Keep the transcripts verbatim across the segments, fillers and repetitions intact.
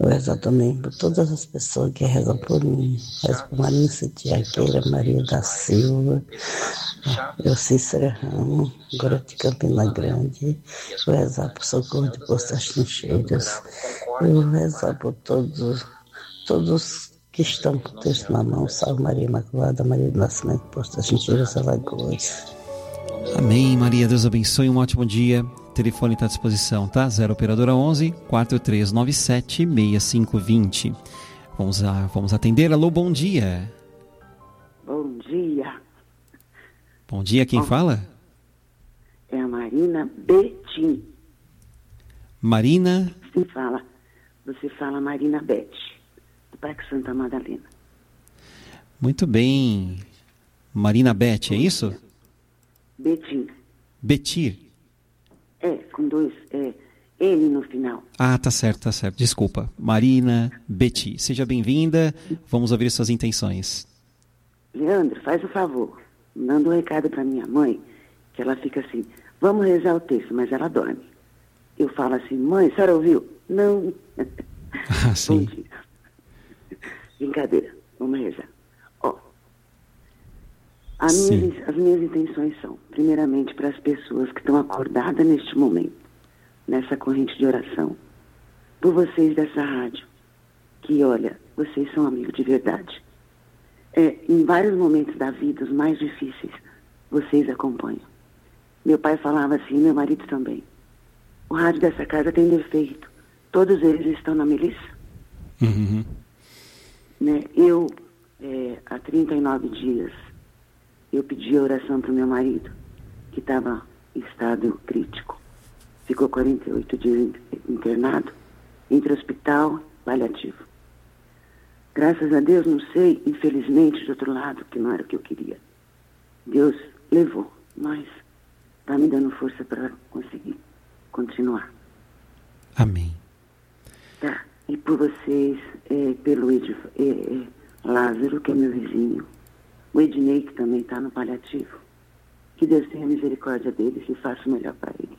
vou rezar também por todas as pessoas que rezam por mim. Rezo por Maria Santiagueira, Maria da Silva, eu Cícera Ramos, agora de Campina Grande. Vou rezar por Socorro de Poço das Trincheiras. Eu vou rezar por todos, todos que estão com Deus na mão. Salve Maria Imaculada, Maria do Nascimento, Poço das Trincheiras, Alagoas. Amém, Maria, Deus abençoe, um ótimo dia. O telefone está à disposição, tá? zero operadora onze, quatro três nove sete, seis cinco dois zero. Vamos, a, vamos atender. Alô, bom dia. Bom dia. Bom dia, quem oh, fala? É a Marina Betim. Marina? Você fala, você fala Marina Beth, do Parque Santa Madalena. Muito bem. Marina Beth, é isso? Betim. Betir? É, com dois, é, N no final. Ah, tá certo, tá certo. Desculpa. Marina Beti. Seja bem-vinda. Vamos ouvir suas intenções. Leandro, faz o favor. Manda um recado para minha mãe, que ela fica assim, vamos rezar o texto, mas ela dorme. Eu falo assim, mãe, a senhora ouviu? Não. Ah, sim. Bom dia. Brincadeira, vamos rezar. Ó, a minha, as minhas intenções são, primeiramente, para as pessoas que estão acordadas neste momento, nessa corrente de oração, por vocês dessa rádio, que, olha, vocês são amigos de verdade. É, em vários momentos da vida, os mais difíceis, vocês acompanham. Meu pai falava assim, meu marido também. O rádio dessa casa tem defeito. Todos eles estão na Melissa. Uhum. Né? Eu, é, há trinta e nove dias, eu pedi a oração para o meu marido, que estava em estado crítico. Ficou quarenta e oito dias internado, entre hospital e paliativo. Graças a Deus, não sei, infelizmente, do outro lado, que não era o que eu queria. Deus levou, mas está me dando força para conseguir continuar. Amém. Tá, e por vocês, é, pelo Ed, é, é, Lázaro, que é meu vizinho, o Ednei, que também está no paliativo, que Deus tenha misericórdia deles e faça o melhor para eles.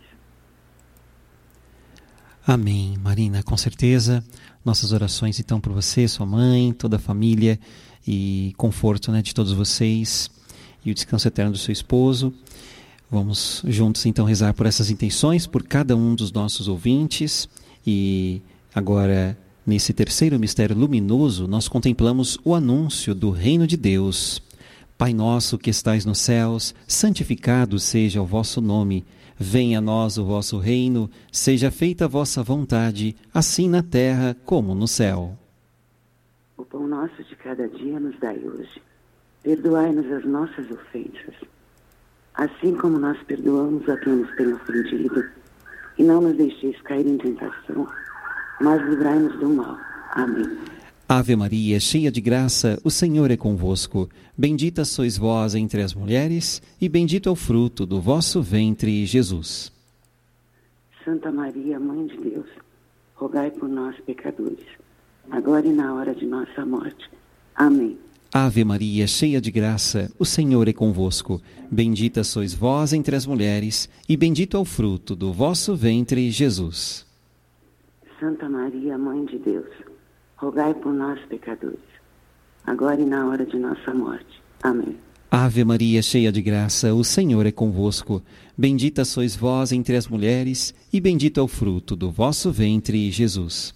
Amém, Marina, com certeza. Nossas orações então por você, sua mãe, toda a família e conforto, né, de todos vocês e o descanso eterno do seu esposo. Vamos juntos então rezar por essas intenções, por cada um dos nossos ouvintes. E agora, nesse terceiro mistério luminoso, nós contemplamos o anúncio do reino de Deus. Pai nosso que estais nos céus, santificado seja o vosso nome. Venha a nós o vosso reino, seja feita a vossa vontade, assim na terra como no céu. O pão nosso de cada dia nos dai hoje. Perdoai-nos as nossas ofensas, assim como nós perdoamos a quem nos tem ofendido. E não nos deixeis cair em tentação, mas livrai-nos do mal. Amém. Ave Maria, cheia de graça, o Senhor é convosco. Bendita sois vós entre as mulheres, e bendito é o fruto do vosso ventre, Jesus. Santa Maria, Mãe de Deus, rogai por nós, pecadores, agora e na hora de nossa morte. Amém. Ave Maria, cheia de graça, o Senhor é convosco. Bendita sois vós entre as mulheres, e bendito é o fruto do vosso ventre, Jesus. Santa Maria, Mãe de Deus, rogai por nós, pecadores, agora e na hora de nossa morte. Amém. Ave Maria, cheia de graça, o Senhor é convosco. Bendita sois vós entre as mulheres, e bendito é o fruto do vosso ventre, Jesus.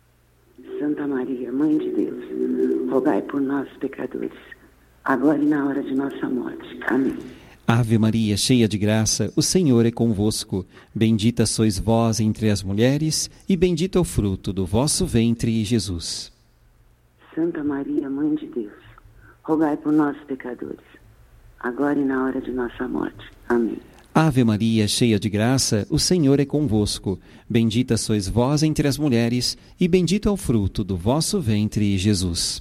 Santa Maria, Mãe de Deus, rogai por nós, pecadores, agora e na hora de nossa morte. Amém. Ave Maria, cheia de graça, o Senhor é convosco. Bendita sois vós entre as mulheres, e bendito é o fruto do vosso ventre, Jesus. Santa Maria, Mãe de Deus, rogai por nós, pecadores, agora e na hora de nossa morte. Amém. Ave Maria, cheia de graça, o Senhor é convosco. Bendita sois vós entre as mulheres, e bendito é o fruto do vosso ventre, Jesus.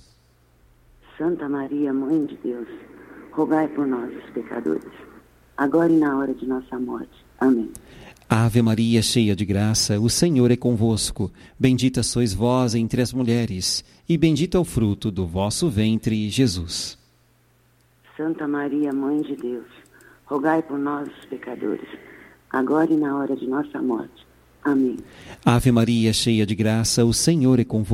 Santa Maria, Mãe de Deus, rogai por nós, os pecadores, agora e na hora de nossa morte. Amém. Ave Maria, cheia de graça, o Senhor é convosco. Bendita sois vós entre as mulheres, e bendito é o fruto do vosso ventre, Jesus. Santa Maria, Mãe de Deus, rogai por nós, os pecadores, agora e na hora de nossa morte. Amém. Ave Maria, cheia de graça, o Senhor é convosco.